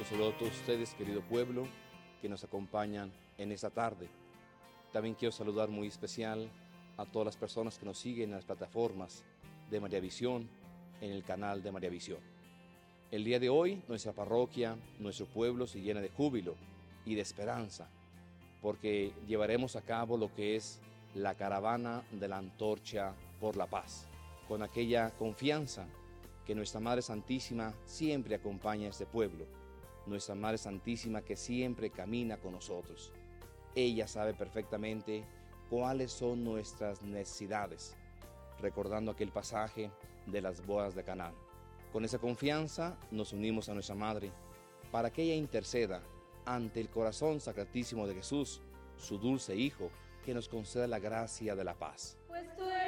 Los saludo a todos ustedes, querido pueblo, que nos acompañan en esta tarde. También quiero saludar muy especial a todas las personas que nos siguen en las plataformas de María Visión, en el canal de María Visión. El día de hoy, nuestra parroquia, nuestro pueblo se llena de júbilo y de esperanza, porque llevaremos a cabo lo que es la caravana de la antorcha por la paz, con aquella confianza que nuestra Madre Santísima siempre acompaña a este pueblo, nuestra Madre Santísima que siempre camina con nosotros. Ella sabe perfectamente cuáles son nuestras necesidades, recordando aquel pasaje de las bodas de Canaán. Con esa confianza nos unimos a nuestra Madre para que ella interceda ante el corazón sacratísimo de Jesús, su dulce Hijo, que nos conceda la gracia de la paz.